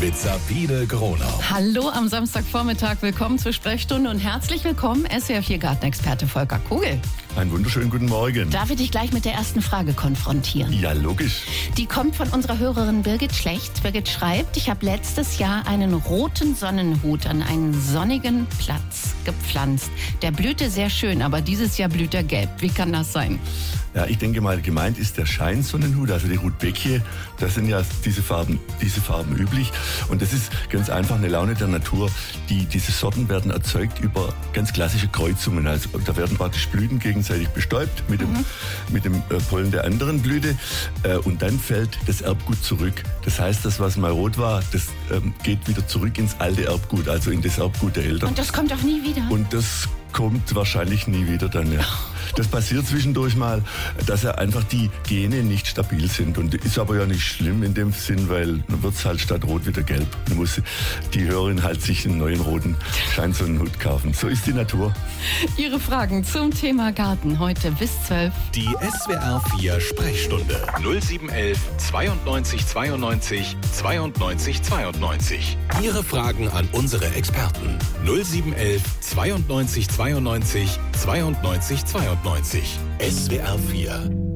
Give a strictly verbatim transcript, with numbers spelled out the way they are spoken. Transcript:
mit Sabine Gronau. Hallo am Samstagvormittag, willkommen zur Sprechstunde und herzlich willkommen S W R vier Gartenexperte Volker Kogel. Einen wunderschönen guten Morgen. Darf ich dich gleich mit der ersten Frage konfrontieren? Ja, logisch. Die kommt von unserer Hörerin Birgit Schlecht. Birgit schreibt, ich habe letztes Jahr einen roten Sonnenhut an einen sonnigen Platz gepflanzt. Der blühte sehr schön, aber dieses Jahr blüht er gelb. Wie kann das sein? Ja, ich denke mal, gemeint ist der Scheinsonnenhut, also die Rudbeckie. Da sind ja diese Farben, diese Farben üblich. Und das ist ganz einfach eine Laune der Natur. Die, diese Sorten werden erzeugt über ganz klassische Kreuzungen. Also da werden praktisch Blüten gegenseitig bestäubt mit dem, mhm. mit dem äh, Pollen der anderen Blüte. Äh, und dann fällt das Erbgut zurück. Das heißt, das, was mal rot war, das ähm, geht wieder zurück ins alte Erbgut, also in das Erbgut der Eltern. Und das kommt auch nie wieder? Und das kommt wahrscheinlich nie wieder dann, ja. Das passiert zwischendurch mal, dass ja einfach die Gene nicht stabil sind. Und ist aber ja nicht schlimm in dem Sinn, weil dann wird es halt statt rot wieder gelb. Dann muss die Hörerin halt sich einen neuen roten Scheinsonnenhut kaufen. So ist die Natur. Ihre Fragen zum Thema Garten heute bis zwölf. Die S W R vier Sprechstunde null sieben eins eins zweiundneunzig zweiundneunzig zweiundneunzig zweiundneunzig. Ihre Fragen an unsere Experten null sieben eins eins zweiundneunzig zweiundneunzig zweiundneunzig zweiundneunzig. S W R vier